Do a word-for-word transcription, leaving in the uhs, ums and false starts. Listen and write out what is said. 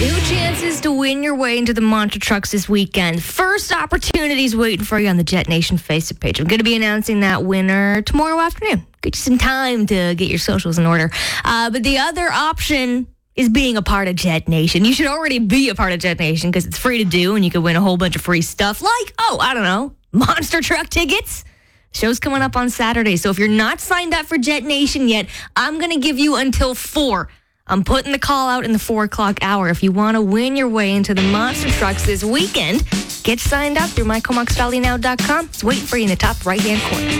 New chances to win your way into the Monster Trucks this weekend. First opportunities waiting for you on the Jet Nation Facebook page. I'm going to be announcing that winner tomorrow afternoon. Get you some time to get your socials in order. Uh, but the other option is being a part of Jet Nation. You should already be a part of Jet Nation because it's free to do and you can win a whole bunch of free stuff like, oh, I don't know, Monster Truck tickets. Show's coming up on Saturday. So if you're not signed up for Jet Nation yet, I'm going to give you until four. I'm putting the call out in the four o'clock hour. If you want to win your way into the Monster Trucks this weekend, get signed up through my comox valley now dot com. It's waiting for you in the top right-hand corner.